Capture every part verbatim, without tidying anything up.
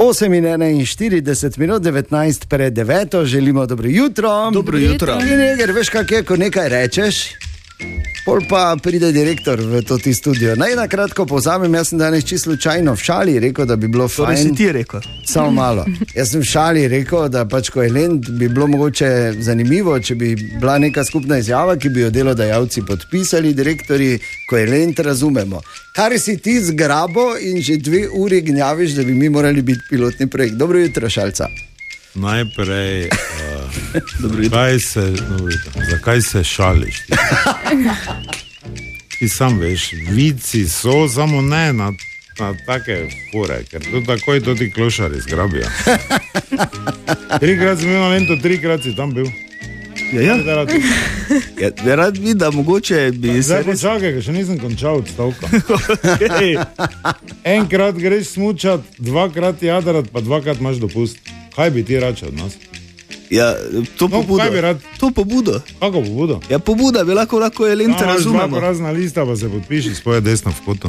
osem in enainštirideset minut, devetnajst pred deveto, želimo dobro jutro. Dobro jutro. In Eger, veš kak je, ko nekaj rečeš, pol pa pride direktor v to ti studio. Naj na kratko povzamem, jaz sem danes čisto slučajno v šali rekel, da bi bilo fajn. Torej si ti rekel? Samo malo. Jaz sem v šali rekel, da pač ko je lent, bi bilo mogoče zanimivo, če bi bila neka skupna izjava, ki bi jo delodajalci podpisali, direktori, ko je lent, razumemo. Kar si ti zgrabo in že dve uri gnjaviš, da bi mi morali biti pilotni projekt. Dobro jutro, Šalca. Najprej, uh, kaj se, no, zakaj se šališ? Ti? Ti sam veš, vici so, samo ne na, na take fore, ker to takoj to ti klošari zgrabijo. Trikrat sem bil na Lentu, trikrat si tam bil. Ja, ja. Ja, ja, rad bi, da mogoče bi zdaj se... Zdaj počakaj, ker še nisem končal odstavka. Okay. Enkrat greš smučat, dvakrat jadrat, pa dvakrat imaš dopust. Kaj bi ti račal od nas? Ja, to no, pobudo. Kaj bi rad? To pobudo. Kako pobudo? Ja, pobuda bi lahko, lahko je lente, no, razumemo. Dva razna lista, pa se podpiši svoje desno v kotu.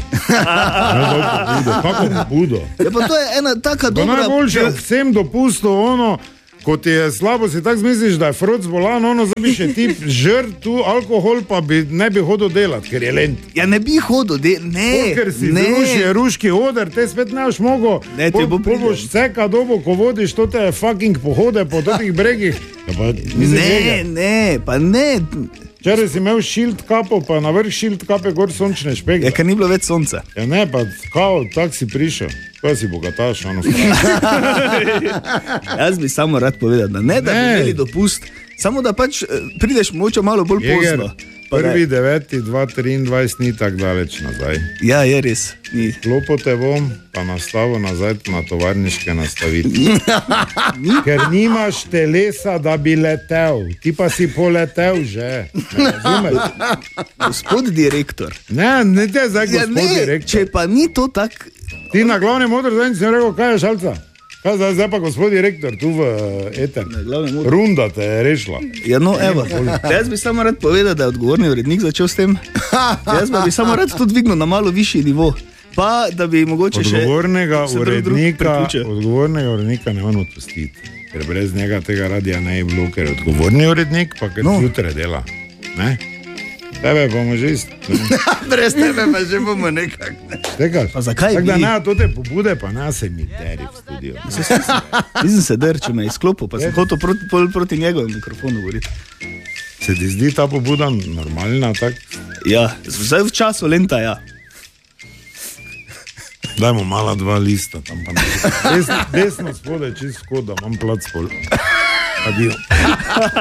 Kako pobudo? Ja, pa to je ena taka dobra... Najboljše, vsem dopustu ono, ko ti je slabo, si tak zmisliš, da je Froc bolan, ono zabi še ti žrt tu alkohol, pa bi, ne bi hodil delat, ker je lent. Ja, ne bi hodil delat, ne. O, ker si ne. zruši, je ruški oder, te spet ne boš mogo. Ne, ti bo pol boš ceka dobo, ko vodiš, to te fucking pohode po totih bregih. Ja, pa, ne, ne, pa ne. Včeraj si imel šilt kapo, pa na vrh šilt kape gor sončne špegle. Ja, ker ni bilo več sonca. Ja ne, pa kao, tak si prišel. Kaj si bogataš, ono Jaz bi samo rad povedal, da ne, da ne. Bi imeli dopust, samo da pač prideš moče malo bolj Jeger, pozno. Prvi deveti, dva triindvajset ni tak daleč nazaj. Ja, je res. Klopo te bom, pa nastavo nazaj na tovarniške nastavitve. Ker nimaš telesa, da bi letel. Ti pa si poletel že. Ne razumeš? Gospod direktor. Ne, ne te zdaj ja, gospod ne, direktor. Če pa ni to tak... Ti na glavnem modru zdaj si rekel, kaj je Šalca? Kaj zdaj, zdaj pa gospod direktor tu v Eter? Runda te je rešila. Ja, no, evo. Jaz bi samo rad povedal, da je odgovorni urednik začel s tem. Jaz bi samo rad to dvignil na malo višji nivo. Pa, da bi mogoče odgovornega še... Urednika, odgovornega urednika ne on odpustiti. Ker brez njega tega radija ne je bilo, ker je odgovorni urednik, pa ker no. Jutre dela. Ne? Tebe bomo že ist... Brez tebe pa že bomo nekak. Tekaš? Pa zakaj tak, bi? Da ne, to te pobude, pa ne se mi deri v studio. Nisem se der, če me je izklopil, pa sem hotel proti, proti njegovem mikrofonu govoriti. Se ti zdi ta pobuda normalna, tak? Ja, zdaj v času lenta, ja. Dajmo mala dva lista tam pa nekaj. Desno, desno spode, čist vkod, da imam plac spod. Adijo.